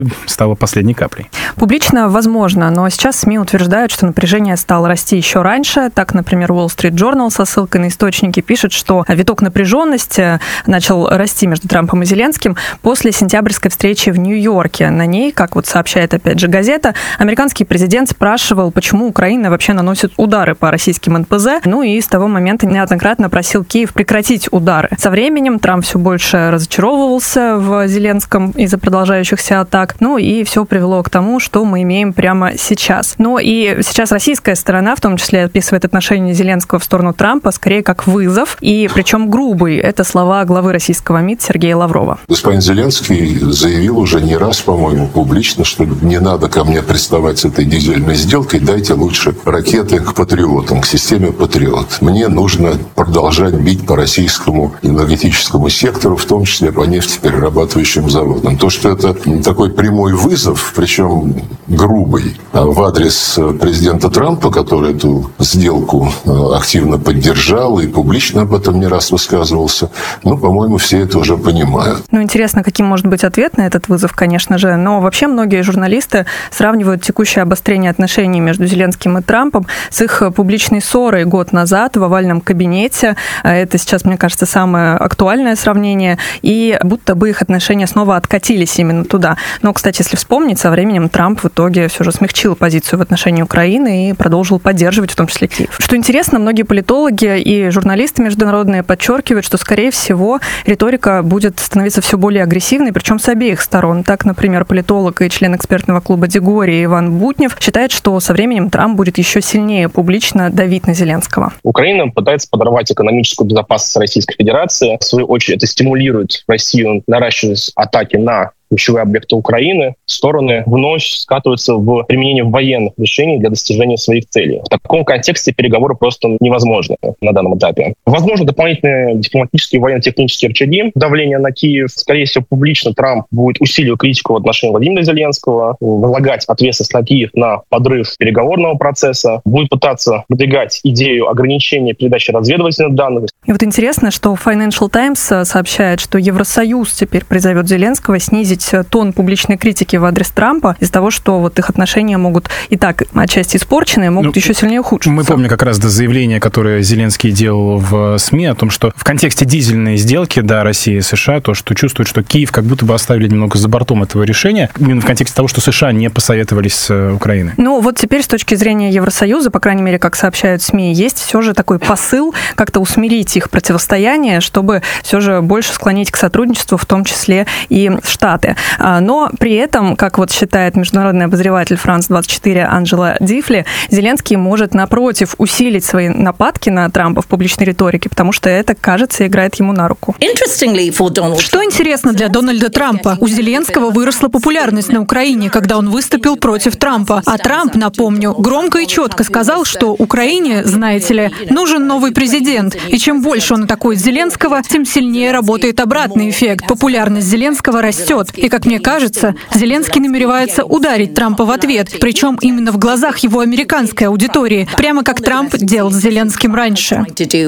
стало последней каплей. Публично возможно, но сейчас СМИ утверждают, что напряжение стало расти еще раньше. Так, например, Wall Street Journal со ссылкой на источники пишет, что виток напряженности начал расти между Трампом и Зеленским после сентябрьской встречи в Нью-Йорке. На ней, как вот сообщает опять же газета, американский президент спрашивал, почему Украина вообще наносит удары по российским НПЗ, ну и с того момента неоднократно просил Киев прекратить удары. Со временем Трамп все больше разочаровывался в Зеленском из-за продолжающихся атак. Ну и все привело к тому, что мы имеем прямо сейчас. Но и сейчас российская сторона, в том числе, описывает отношение Зеленского в сторону Трампа скорее как вызов, и причем грубый. Это слова главы российского МИД Сергея Лаврова. Господин Зеленский заявил уже не раз, по-моему, публично, что не надо ко мне приставать с этой дизельной сделкой, дайте лучше ракеты к патриотам, к системе «Патриот». Мне нужно продолжать бить по российскому энергетическому сектору, в том числе по нефтеперерабатывающим заводам. То, что это такой прямой вызов, причем грубый, в адрес президента Трампа, который эту сделку активно поддержал и публично об этом не раз высказывался, по-моему, все это уже понимают. Интересно, каким может быть ответ на этот вызов, конечно же, но вообще многие журналисты сравнивают текущее обострение отношений между Зеленским и Трампом с их публичной ссорой год назад в овальном кабинете. Это сейчас, мне кажется, самое актуальное сравнение, и будто бы их отношения снова откатились именно туда. Но, кстати, если вспомнить, со временем Трамп в итоге все же смягчил позицию в отношении Украины и продолжил поддерживать в том числе Киев. Что интересно, многие политологи и журналисты международные подчеркивают, что, скорее всего, риторика будет становиться все более агрессивной, причем с обеих сторон. Так, например, политолог и член экспертного клуба Дегории Иван Бутнев считает, что со временем Трамп будет еще сильнее публично давить на Зеленского. Украина пытается подорвать экономическую безопасность Российской Федерации. В свою очередь, это стимулирует Россию наращивать атаки на ключевые объекты Украины, стороны вновь скатываются в применение военных решений для достижения своих целей. В таком контексте переговоры просто невозможны на данном этапе. Возможно, дополнительные дипломатические и военно-технические рычаги давления на Киев. Скорее всего, публично Трамп будет усиливать критику в отношении Владимира Зеленского, возлагать ответственность на Киев на подрыв переговорного процесса, будет пытаться продвигать идею ограничения передачи разведывательных данных. И вот интересно, что Financial Times сообщает, что Евросоюз теперь призовет Зеленского снизить тон публичной критики в адрес Трампа из-за того, что вот их отношения могут и так отчасти испорчены, могут еще сильнее ухудшиться. Мы помним как раз заявление, которое Зеленский делал в СМИ о том, что в контексте дизельной сделки, России и США, то, что чувствует, что Киев как будто бы оставили немного за бортом этого решения, именно в контексте того, что США не посоветовались с Украиной. Вот теперь с точки зрения Евросоюза, по крайней мере, как сообщают СМИ, есть все же такой посыл как-то усмирить их противостояние, чтобы все же больше склонить к сотрудничеству, в том числе и Штаты. Но при этом, как вот считает международный обозреватель France-24 Анджела Дифли, Зеленский может, напротив, усилить свои нападки на Трампа в публичной риторике, потому что это, кажется, играет ему на руку. Что интересно для Дональда Трампа? У Зеленского выросла популярность на Украине, когда он выступил против Трампа. А Трамп, напомню, громко и четко сказал, что Украине, знаете ли, нужен новый президент. И чем больше он атакует Зеленского, тем сильнее работает обратный эффект. Популярность Зеленского растет. И, как мне кажется, Зеленский намеревается ударить Трампа в ответ, причем именно в глазах его американской аудитории, прямо как Трамп делал с Зеленским раньше.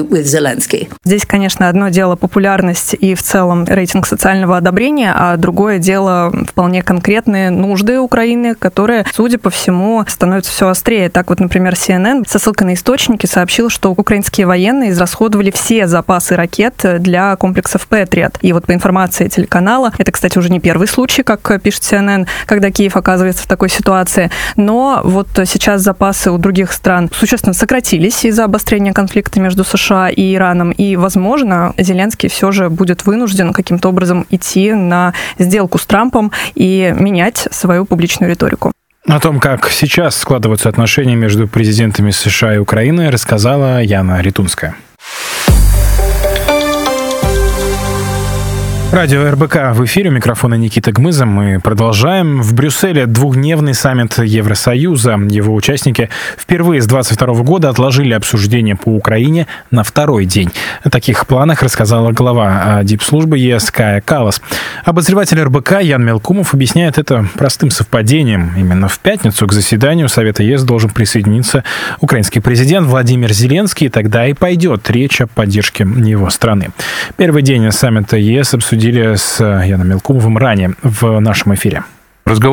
Здесь, конечно, одно дело популярность и в целом рейтинг социального одобрения, а другое дело вполне конкретные нужды Украины, которые, судя по всему, становятся все острее. Так вот, например, CNN со ссылкой на источники сообщил, что украинские военные израсходовали все запасы ракет для комплексов Patriot. И вот по информации телеканала, это, кстати, уже не первый случай, как пишет CNN, когда Киев оказывается в такой ситуации. Но вот сейчас запасы у других стран существенно сократились из-за обострения конфликта между США и Ираном. И, возможно, Зеленский все же будет вынужден каким-то образом идти на сделку с Трампом и менять свою публичную риторику. О том, как сейчас складываются отношения между президентами США и Украины, рассказала Яна Ритунская. Радио РБК в эфире, у микрофона Никита Гмыза. Мы продолжаем. В Брюсселе двухдневный саммит Евросоюза. Его участники впервые с 2022 года отложили обсуждение по Украине на второй день. О таких планах рассказала глава дипслужбы ЕС Кая Каллас. Обозреватель РБК Ян Мелкумов объясняет это простым совпадением. Именно в пятницу к заседанию Совета ЕС должен присоединиться украинский президент Владимир Зеленский, и тогда и пойдет речь о поддержке его страны. Первый день саммита ЕС обсудили с Яном Мелкумовым ранее в нашем эфире. Разговор